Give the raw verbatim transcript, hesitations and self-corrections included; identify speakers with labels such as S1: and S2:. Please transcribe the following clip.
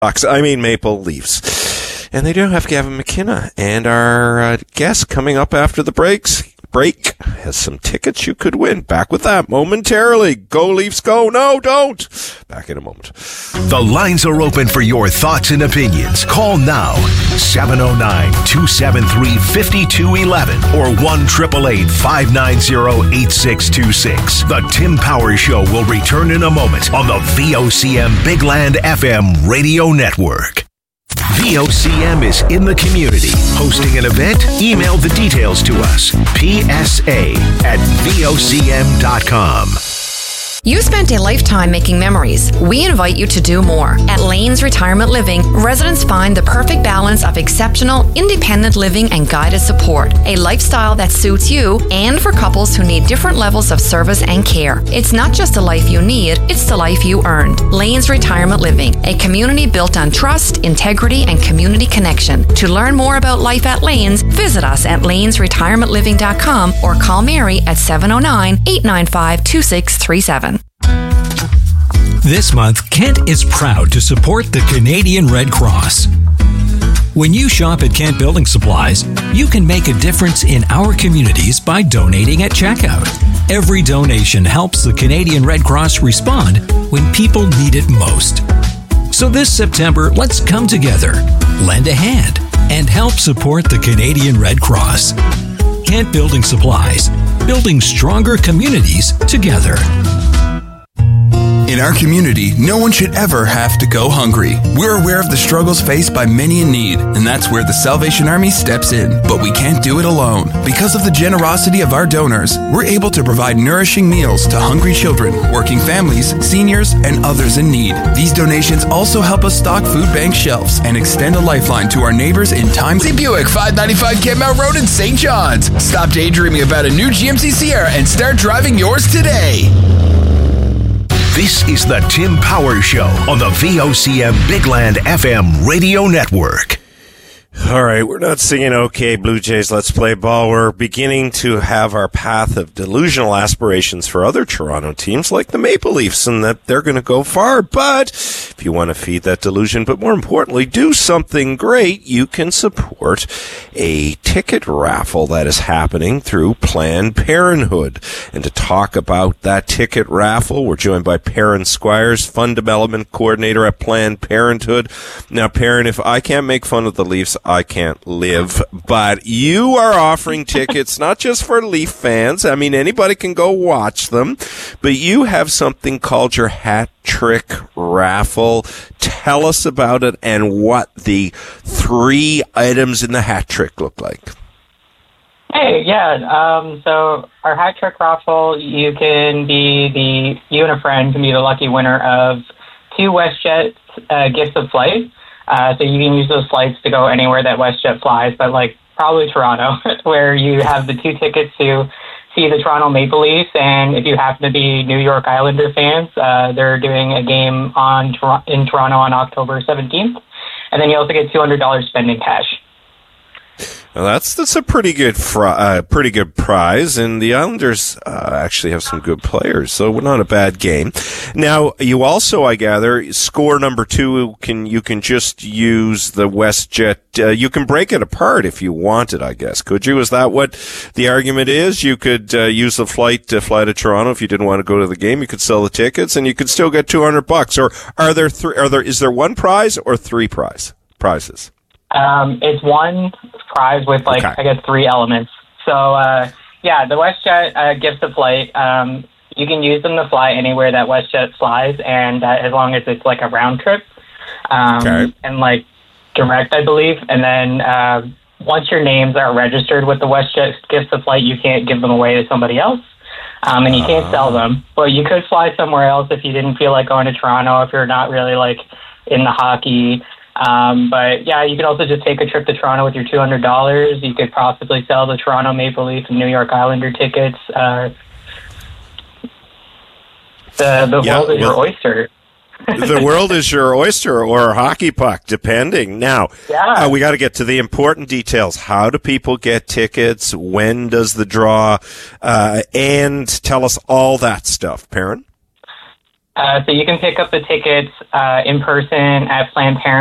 S1: I mean Maple Leafs. And they do have Gavin McKenna. And our uh, guest coming up after the breaks break has some tickets you could win. Back with that momentarily. Go Leafs, go. No, don't. Back in a moment.
S2: The lines are open for your thoughts and opinions. Call now. seven oh nine, two seven three, five two one one or one eight eight eight, five nine zero, eight six two six. The Tim Power Show will return in a moment on the V O C M Big Land F M Radio Network. V O C M is in the community. Hosting an event? Email the details to us. P S A at V O C M dot com.
S3: You spent a lifetime making memories. We invite you to do more. At Lanes Retirement Living, residents find the perfect balance of exceptional, independent living and guided support. A lifestyle that suits you and for couples who need different levels of service and care. It's not just the life you need, it's the life you earned. Lanes Retirement Living, a community built on trust, integrity, and community connection. To learn more about life at Lanes, visit us at lanes retirement living dot com or call Mary at seven oh nine, eight nine five, two six three seven.
S4: This month, Kent is proud to support the Canadian Red Cross. When you shop at Kent Building Supplies, you can make a difference in our communities by donating at checkout. Every donation helps the Canadian Red Cross respond when people need it most. So this September, let's come together, lend a hand, and help support the Canadian Red Cross. Kent Building Supplies, building stronger communities together.
S5: In our community, no one should ever have to go hungry. We're aware of the struggles faced by many in need, and that's where the Salvation Army steps in. But we can't do it alone. Because of the generosity of our donors, we're able to provide nourishing meals to hungry children, working families, seniors, and others in need. These donations also help us stock food bank shelves and extend a lifeline to our neighbors in times.
S6: C Buick, five ninety-five Kenmount Road in Saint John's. Stop daydreaming about a new G M C Sierra and start driving yours today.
S2: This is the Tim Power Show on the V O C M Big Land F M Radio Network.
S1: All right, we're not singing "Okay, Blue Jays, let's play ball." We're beginning to have our path of delusional aspirations for other Toronto teams like the Maple Leafs, and that they're going to go far. But if you want to feed that delusion, but more importantly, do something great, you can support a ticket raffle that is happening through Planned Parenthood. And to talk about that ticket raffle, we're joined by Perrin Squires, Fund Development Coordinator at Planned Parenthood. Now, Perrin, if I can't make fun of the Leafs, I can't live. But you are offering tickets not just for Leaf fans. I mean, anybody can go watch them. But you have something called your Hat Trick Raffle. Tell us about it and what the three items in the hat trick look like.
S7: Hey, yeah. Um, so our Hat Trick Raffle, you can be the, you and a friend can be the lucky winner of two WestJet uh, gifts of flight. Uh, so you can use those flights to go anywhere that WestJet flies, but like probably Toronto, where you have the two tickets to see the Toronto Maple Leafs. And if you happen to be New York Islander fans, uh, they're doing a game on in Toronto on October seventeenth. And then you also get two hundred dollars spending cash.
S1: Well, that's that's a pretty good fr- uh, pretty good prize, and the Islanders uh, actually have some good players, so not a bad game. Now, you also, I gather, score number two can you can just use the WestJet. Uh, you can break it apart if you wanted, I guess. Could you? Is that what the argument is? You could uh, use the flight to fly to Toronto if you didn't want to go to the game. You could sell the tickets, and you could still get two hundred bucks. Or are there three? Are there is there one prize or three prize prizes?
S7: Um, it's one prize with, like, okay. I guess, three elements. So, uh, yeah, the WestJet uh, gifts of flight, um, you can use them to fly anywhere that WestJet flies, and uh, as long as it's, like, a round trip. Um, okay. And, like, direct, I believe. And then uh, once your names are registered with the WestJet gifts of flight, you can't give them away to somebody else. Um, and you can't uh. sell them. But you could fly somewhere else if you didn't feel like going to Toronto, if you're not really, like, in the hockey. Um, but yeah, you could also just take a trip to Toronto with your two hundred dollars. You could possibly sell the Toronto Maple Leaf and New York Islander tickets. Uh, the the yeah, world is well, your oyster.
S1: The world is your oyster or a hockey puck, depending. Now, yeah. uh, we got to get to the important details. How do people get tickets? When does the draw? Uh, and tell us all that stuff, Perrin.
S7: Uh, so you can pick up the tickets uh, in person at Planned Parenthood.